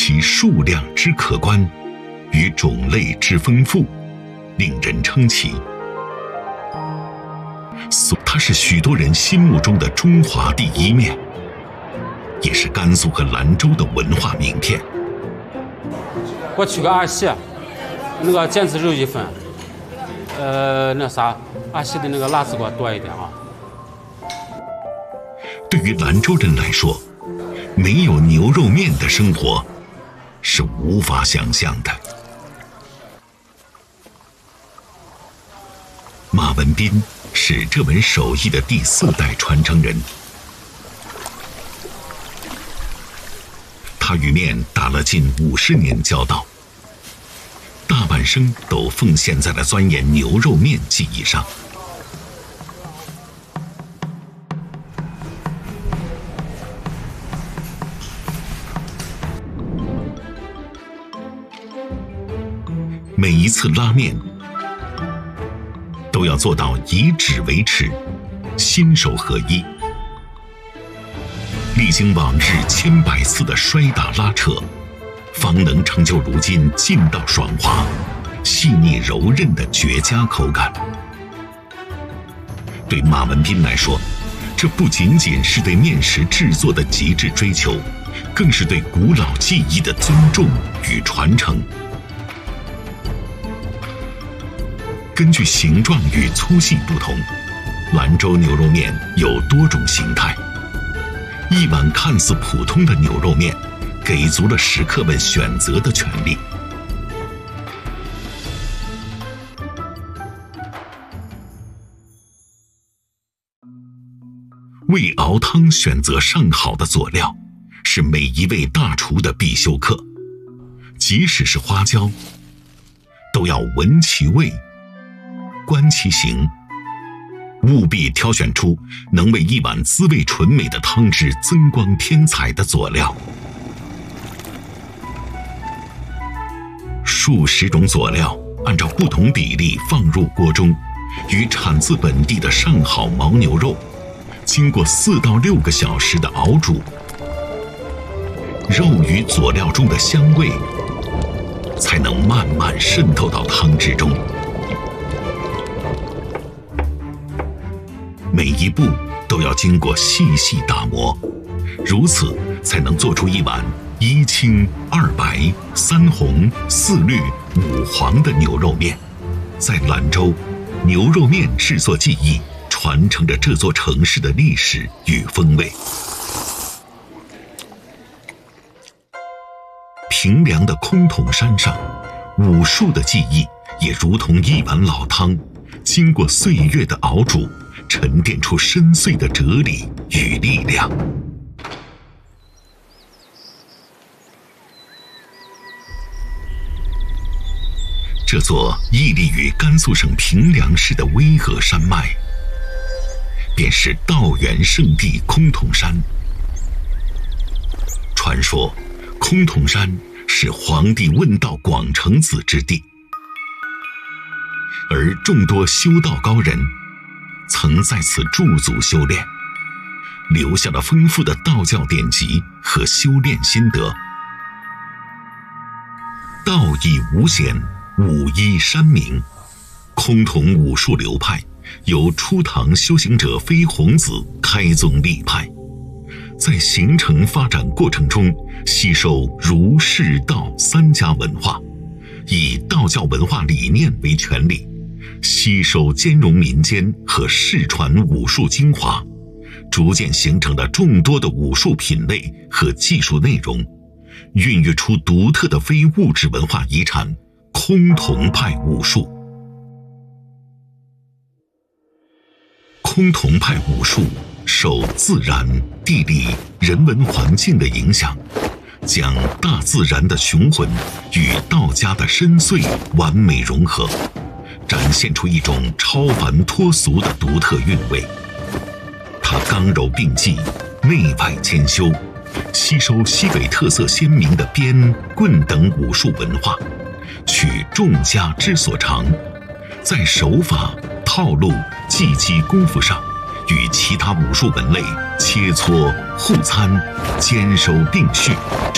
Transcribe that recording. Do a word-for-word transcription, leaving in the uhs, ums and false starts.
其数量之可观与种类之丰富，令人称奇。它是许多人心目中的中华第一面，也是甘肃和兰州的文化名片。 我取个二蟹，那个腱子肉一份，呃，那啥，二蟹的那个辣子给我多一点啊。 对于兰州人来说，没有牛肉面的生活是无法想象的。马文斌是这门手艺的第四代传承人，他与面打了近五十年交道，大半生都奉献在了钻研牛肉面技艺上。每一次拉面都要做到以指为尺，心手合一，历经往日千百次的摔打拉扯，方能成就如今劲道爽滑、细腻柔韧的绝佳口感。对马文斌来说，这不仅仅是对面食制作的极致追求，更是对古老技艺的尊重与传承。根据形状与粗细不同，兰州牛肉面有多种形态。一碗看似普通的牛肉面，给足了食客们选择的权利。为熬汤选择上好的佐料，是每一位大厨的必修课。即使是花椒，都要闻其味，观其形，务必挑选出能为一碗滋味纯美的汤汁增光添彩的佐料。数十种佐料按照不同比例放入锅中，与产自本地的上好牦牛肉经过四到六个小时的熬煮，肉与佐料中的香味才能慢慢渗透到汤汁中。每一步都要经过细细打磨，如此才能做出一碗一青二白三红四绿五黄的牛肉面。在兰州，牛肉面制作技艺传承着这座城市的历史与风味。平凉的崆峒山上，武术的技艺也如同一碗老汤，经过岁月的熬煮，沉淀出深邃的哲理与力量。这座屹立于甘肃省平凉市的巍峨山脉，便是道元圣地崆峒山。传说，崆峒山是皇帝问道广成子之地，而众多修道高人曾在此驻足修炼，留下了丰富的道教典籍和修炼心得。道义无险，武依山名。崆峒武术流派由初唐修行者飞弘子开宗立派，在形成发展过程中吸收儒释道三家文化，以道教文化理念为权理，吸收兼容民间和世传武术精华，逐渐形成了众多的武术品类和技术内容，孕育出独特的非物质文化遗产崆峒派武术。崆峒派武术受自然、地理、人文环境的影响，将大自然的雄浑与道家的深邃完美融合，展现出一种超凡脱俗的独特韵味。它刚柔并济，内外兼修，吸收西北特色鲜明的鞭、棍等武术文化，取众家之所长，在手法、套路、技击功夫上与其他武术门类切磋互参，兼收并蓄，